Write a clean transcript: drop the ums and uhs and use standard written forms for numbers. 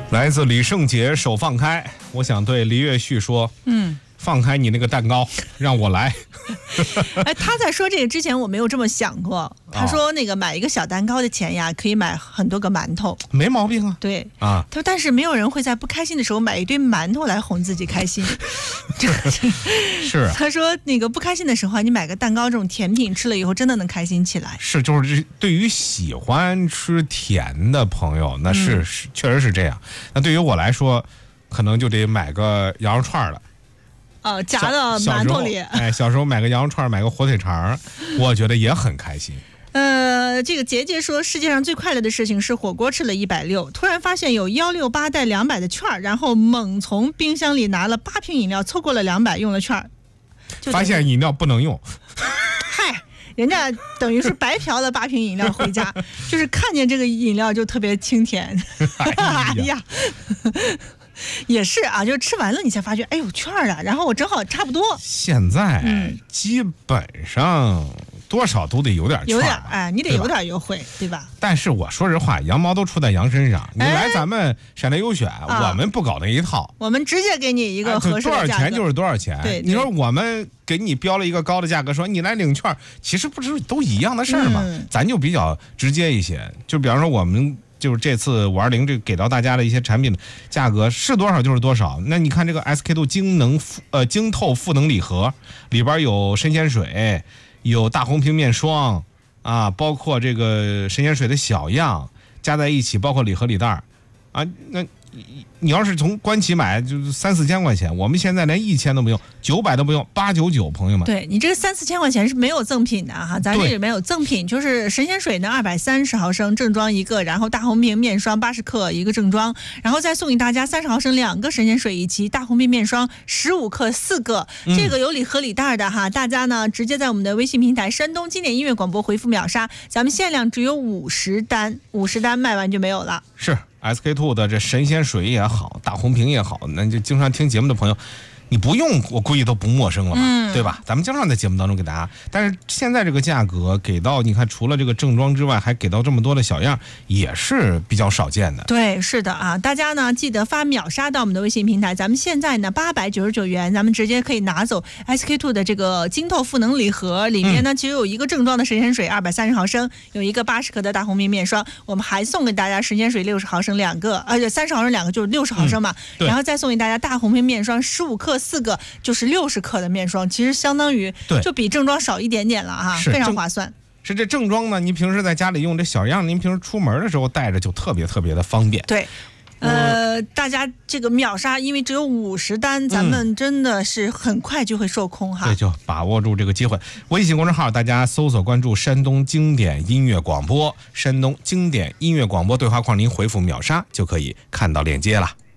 来自李圣杰手放开，我想对李月旭说，放开你那个蛋糕，让我来。 哎，他在说这个之前我没有这么想过。他说那个买一个小蛋糕的钱呀，可以买很多个馒头， 没毛病啊。 对啊， 他说但是没有人会在不开心的时候买一堆馒头来哄自己开心。 是啊， 他说那个不开心的时候，你买个蛋糕这种甜品吃了以后，真的能开心起来。 是，就是对于喜欢吃甜的朋友，那是确实是这样。那对于我来说，可能就得买个羊肉串了。 夹到馒头里。 小时候买个羊肉串，买个火腿肠，我觉得也很开心。 这个杰杰说，世界上最快乐的事情是火锅吃了160，突然发现有168带200的券，然后猛从冰箱里拿了8瓶饮料，凑够了200，用了券， 发现饮料不能用。 嗨，人家等于是白嫖了8瓶饮料回家，就是看见这个饮料就特别清甜。哎呀。也是啊，就吃完了你才发觉，哎呦券啊，然后我正好差不多。 现在基本上多少都得有点券， 你得有点优惠，对吧？ 但是我说实话，羊毛都出在羊身上。你来咱们闪电优选，我们不搞那一套， 我们直接给你一个合适的价格， 多少钱就是多少钱。 对， 你说我们给你标了一个高的价格，说你来领券，其实不是都一样的事儿吗？咱就比较直接一些，就比方说我们。就是这次520这给到大家的一些产品的价格是多少就是多少。那你看这个 SK2 晶透赋能礼盒里边有神仙水，有大红瓶面霜啊，包括这个神仙水的小样加在一起，包括礼盒礼袋啊。那你要是从官企买，就是3、4千块钱，我们现在连1000都不用，900都不用，899，朋友们。 对，你这个3、4千块钱是没有赠品的哈，咱这里面有赠品，就是神仙水呢230毫升正装一个，然后大红瓶面霜80克一个正装，然后再送给大家30毫升2个神仙水一起，大红瓶面霜15克4个，这个有礼盒礼袋的哈，大家呢直接在我们的微信平台山东经典音乐广播回复秒杀，咱们限量只有50单，50单卖完就没有了。 是。SK2 的这神仙水也好，大红瓶也好，那就经常听节目的朋友，你不用我估计都不陌生了嘛，对吧？咱们经常在节目当中给大家，但是现在这个价格给到，你看除了这个正装之外，还给到这么多的小样，也是比较少见的。 对，是的啊，大家呢记得发秒杀到我们的微信平台，咱们现在呢899元，咱们直接可以拿走 SK2 的这个晶透赋能礼盒，里面呢其实有一个正装的神仙水230毫升，有一个80克的大红瓶面霜，我们还送给大家神仙水60毫升2个，而且30毫升2个就是60毫升嘛，然后再送给大家大红瓶面霜15克4个，就是60克的面霜，其实相当于就比正装少一点点了哈，非常划算。 是这正装呢，您平时在家里用这小样，您平时出门的时候带着就特别特别的方便。 对。大家这个秒杀，因为只有50单，咱们真的是很快就会售空哈。 对，就把握住这个机会。微信公众号大家搜索关注山东经典音乐广播，山东经典音乐广播对话框您回复秒杀就可以看到链接了。